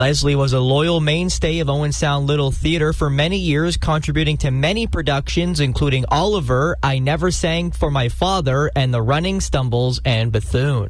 Leslie was a loyal mainstay of Owen Sound Little Theatre for many years, contributing to many productions, including Oliver, I Never Sang for My Father, and The Running Stumbles and Bethune.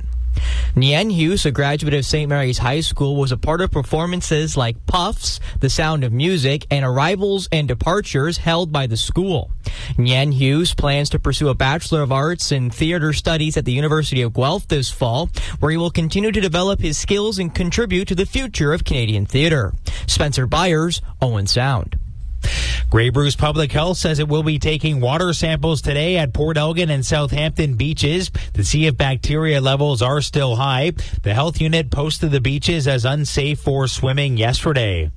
Nien Hughes, a graduate of St. Mary's High School, was a part of performances like Puffs, The Sound of Music, and Arrivals and Departures held by the school. Nien Hughes plans to pursue a Bachelor of Arts in Theater Studies at the University of Guelph this fall, where he will continue to develop his skills and contribute to the future of Canadian theater. Spencer Byers, Owen Sound. Grey Bruce Public Health says it will be taking water samples today at Port Elgin and Southampton beaches to see if bacteria levels are still high. The health unit posted the beaches as unsafe for swimming yesterday.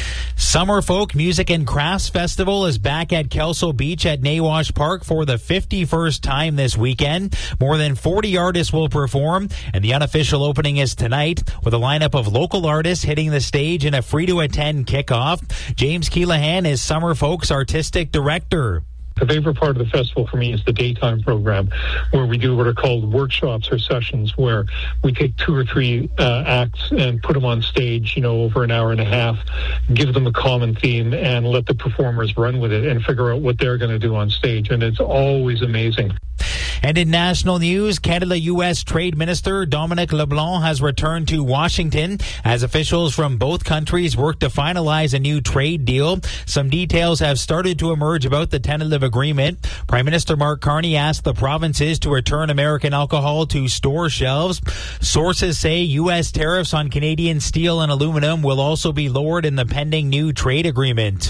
Summer Folk Music and Crafts Festival is back at Kelso Beach at Nawash Park for the 51st time this weekend. More than 40 artists will perform, and the unofficial opening is tonight with a lineup of local artists hitting the stage in a free-to-attend kickoff. James Keelahan is Summer Folk's artistic director. The favorite part of the festival for me is the daytime program, where we do what are called workshops or sessions, where we take 2 or 3 acts and put them on stage, over an hour and a half, give them a common theme, and let the performers run with it and figure out what they're going to do on stage. And it's always amazing. And in national news, Canada-U.S. Trade Minister Dominic LeBlanc has returned to Washington as officials from both countries work to finalize a new trade deal. Some details have started to emerge about the tentative agreement. Prime Minister Mark Carney asked the provinces to return American alcohol to store shelves. Sources say U.S. tariffs on Canadian steel and aluminum will also be lowered in the pending new trade agreement.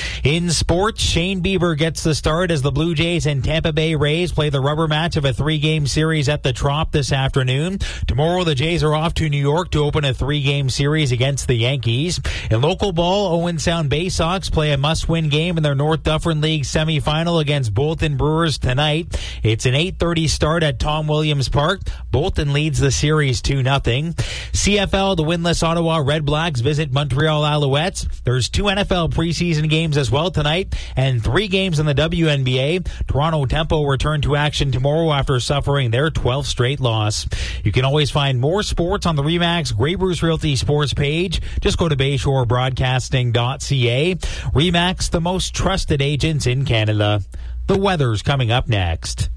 In sports, Shane Bieber gets the start as the Blue Jays and Tampa Bay Rays play the rubber match of a 3-game series at the Trop this afternoon. Tomorrow, the Jays are off to New York to open a 3-game series against the Yankees. In local ball, Owen Sound Bay Sox play a must-win game in their North Dufferin League semifinal against Bolton Brewers tonight. It's an 8:30 start at Tom Williams Park. Bolton leads the series 2-0. CFL, the winless Ottawa Red Blacks visit Montreal Alouettes. There's 2 NFL preseason games as well tonight and 3 games in the WNBA. Toronto Tempo return to action tomorrow after suffering their 12th straight loss. You can always find more sports on the RE/MAX Grey Bruce Realty sports page. Just go to BayshoreBroadcasting.ca. RE/MAX, the most trusted agents in Canada. The weather's coming up next.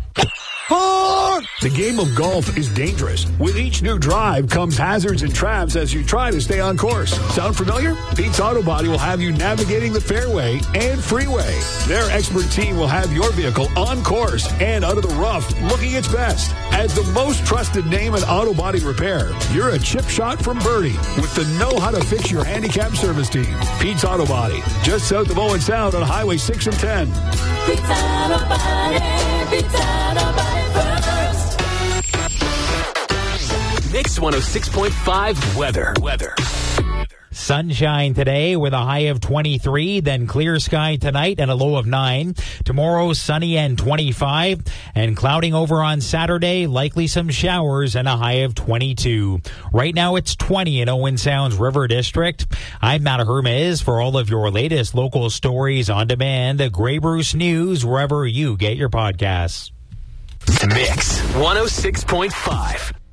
The game of golf is dangerous. With each new drive comes hazards and traps as you try to stay on course. Sound familiar? Pete's Auto Body will have you navigating the fairway and freeway. Their expert team will have your vehicle on course and out of the rough looking its best. As the most trusted name in auto body repair, you're a chip shot from Birdie with the know-how-to-fix your handicap service team. Pete's Auto Body, just south of Owen Sound on Highway 6 and 10. Pete's Auto Body, Pete's Auto Body first. Mix 106.5 weather. Sunshine today with a high of 23, then clear sky tonight and a low of 9. Tomorrow, sunny and 25, and clouding over on Saturday, likely some showers and a high of 22. Right now, it's 20 in Owen Sound's River District. I'm Matt Hermes for all of your latest local stories on demand. Grey Bruce News, wherever you get your podcasts. Mix 106.5.